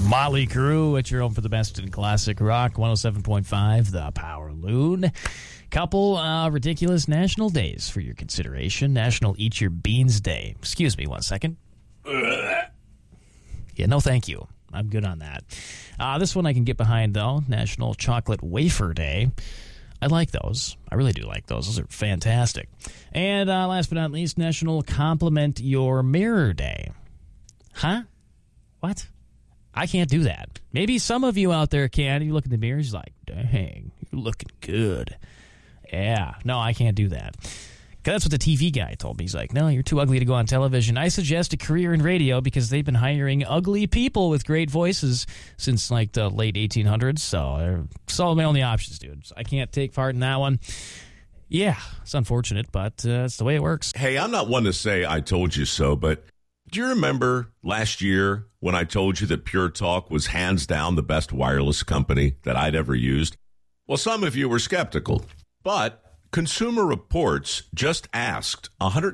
Motley Crue at your home for the best in classic rock, 107.5, The Power Loon. Couple ridiculous national days for your consideration. National Eat Your Beans Day. Excuse me 1 second. Yeah, no thank you. I'm good on that. This one I can get behind, though. National Chocolate Wafer Day. I like those. I really do like those. Those are fantastic. And last but not least, National Compliment Your Mirror Day. Huh? What? I can't do that. Maybe some of you out there can. You look in the mirror, you're like, dang, you're looking good. Yeah. No, I can't do that. That's what the TV guy told me. He's like, no, you're too ugly to go on television. I suggest a career in radio because they've been hiring ugly people with great voices since like the late 1800s. So it's all my only options, dude. So I can't take part in that one. Yeah, it's unfortunate, but it's the way it works. Hey, I'm not one to say I told you so, but do you remember last year when I told you that Pure Talk was hands down the best wireless company that I'd ever used? Well, some of you were skeptical, but Consumer Reports just asked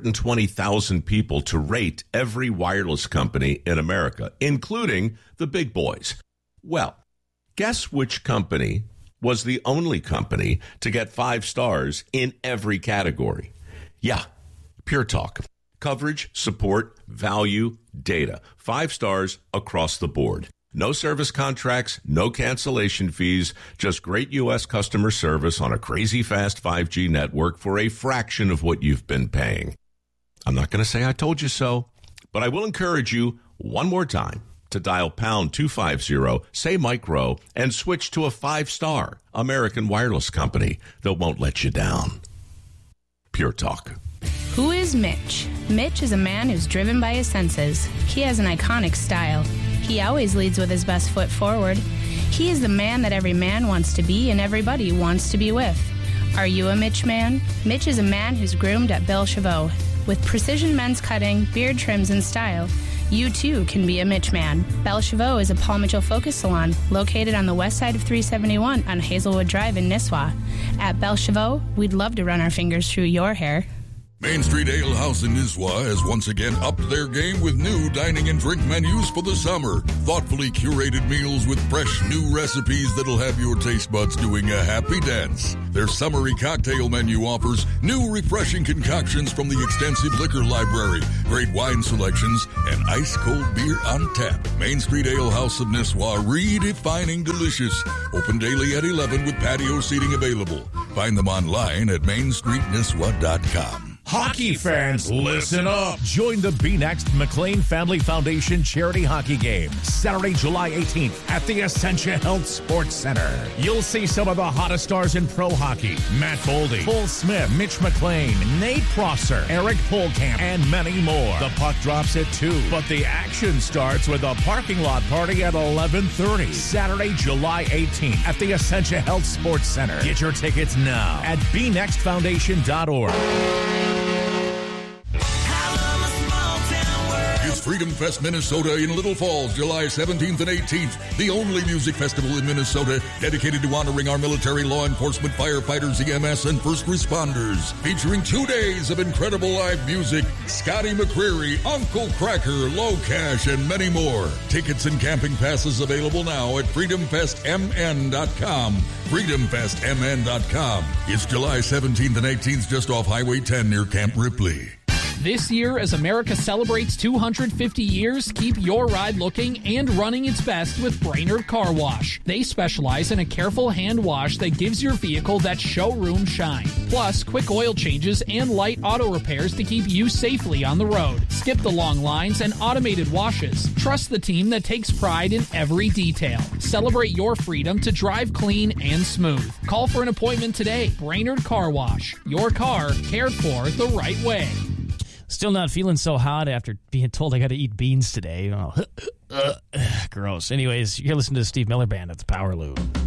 120,000 people to rate every wireless company in America, including the big boys. Well, guess which company was the only company to get 5 stars in every category? Yeah, Pure Talk. Coverage, support, value, data. 5 stars across the board. No service contracts, no cancellation fees, just great U.S. customer service on a crazy fast 5G network for a fraction of what you've been paying. I'm not going to say I told you so, but I will encourage you one more time to dial pound 250, say Mike Rowe, and switch to a 5-star American wireless company that won't let you down. Pure Talk. Who is Mitch? Mitch is a man who's driven by his senses. He has an iconic style. He always leads with his best foot forward. He is the man that every man wants to be and everybody wants to be with. Are you a Mitch man? Mitch is a man who's groomed at Belle Chevaux. With precision men's cutting, beard trims, and style, you too can be a Mitch man. Belle Chevaux is a Paul Mitchell focus salon located on the west side of 371 on Hazelwood Drive in Nisswa. At Belle Chevaux, we'd love to run our fingers through your hair. Main Street Ale House in Nisswa has once again upped their game with new dining and drink menus for the summer. Thoughtfully curated meals with fresh new recipes that'll have your taste buds doing a happy dance. Their summery cocktail menu offers new refreshing concoctions from the extensive liquor library, great wine selections, and ice-cold beer on tap. Main Street Ale House of Nisswa, redefining delicious. Open daily at 11 with patio seating available. Find them online at mainstreetnisswa.com. Hockey fans, listen up. Join the Be Next McLean Family Foundation charity hockey game Saturday, July 18th at the Essentia Health Sports Center. You'll see some of the hottest stars in pro hockey. Matt Boldy, Cole Smith, Mitch McLean, Nate Prosser, Eric Polkamp, and many more. The puck drops at 2, but the action starts with a parking lot party at 11:30. Saturday, July 18th at the Essentia Health Sports Center. Get your tickets now at BeNextFoundation.org. It's Freedom Fest Minnesota in Little Falls, July 17th and 18th. The only music festival in Minnesota dedicated to honoring our military, law enforcement, firefighters, EMS, and first responders. Featuring 2 days of incredible live music, Scotty McCreery, Uncle Cracker, Low Cash, and many more. Tickets and camping passes available now at freedomfestmn.com. freedomfestmn.com. It's July 17th and 18th just off Highway 10 near Camp Ripley. This year, as America celebrates 250 years, keep your ride looking and running its best with Brainerd Car Wash. They specialize in a careful hand wash that gives your vehicle that showroom shine. Plus, quick oil changes and light auto repairs to keep you safely on the road. Skip the long lines and automated washes. Trust the team that takes pride in every detail. Celebrate your freedom to drive clean and smooth. Call for an appointment today. Brainerd Car Wash. Your car cared for the right way. Still not feeling so hot after being told I got to eat beans today. Oh, gross. Anyways, you're listening to the Steve Miller Band at the Power Loop.